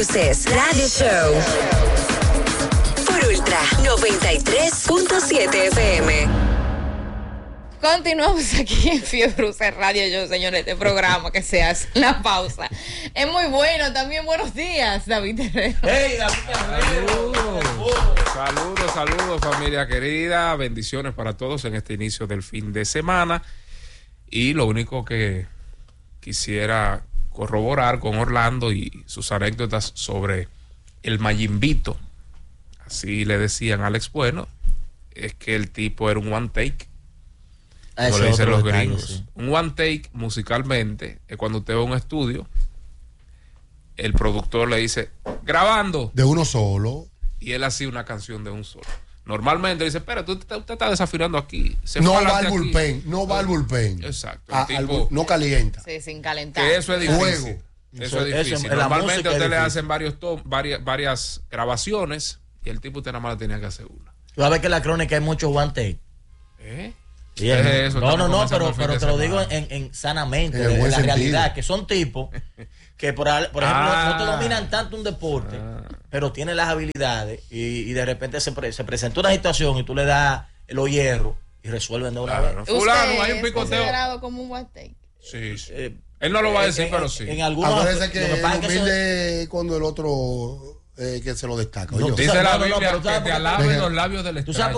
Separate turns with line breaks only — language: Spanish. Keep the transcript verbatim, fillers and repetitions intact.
Bruces Radio Show por Ultra noventa y tres punto siete F M.
Continuamos aquí en Fiebre Radio Show, señores, este programa que se hace una pausa. Es muy bueno. También buenos días, David Terrero.
Hey, David Terrero.
Saludos, saludos, familia querida. Bendiciones para todos en este inicio del fin de semana. Y lo único que quisiera corroborar con Orlando y sus anécdotas sobre el Mayimbito, así le decían a Alex Bueno, es que el tipo era un one take. Como le dicen los detalle, gringos. Sí. Un one take musicalmente es cuando usted va a un estudio, el productor le dice, grabando.
De uno solo.
Y él hacía una canción de un solo. Normalmente dice, espera, tú usted está desafinando aquí. Se
no va al bullpen, no va al bullpen.
Exacto.
A, tipo, no calienta.
Sí, sin calentar.
Que eso es difícil.
Juego.
Eso, eso es difícil. Eso, Normalmente a usted le hacen varios tom, varias, varias grabaciones y el tipo usted nada más le tenía que hacer una.
Tú sabes que en la crónica hay muchos one take.
¿Eh?
Sí, es eso, no, no, no, pero, pero te lo digo en, en sanamente, en, en la sentido. realidad, que son tipos que, por, por ejemplo, ah, no te dominan tanto un deporte, ah. pero tienen las habilidades y, y de repente se, pre, se presenta una situación y tú le das los hierros y resuelven de una
claro.
vez.
Fulano, hay un picoteo.
¿Considerado como un one take?
Sí, sí. Eh, Él no lo va a decir,
eh,
pero
eh,
sí.
En algunos
parece que, que el humilde eso... cuando el otro eh, que se lo destaca.
No, dice no, la Biblia no, no, que te alaben los labios del extraño.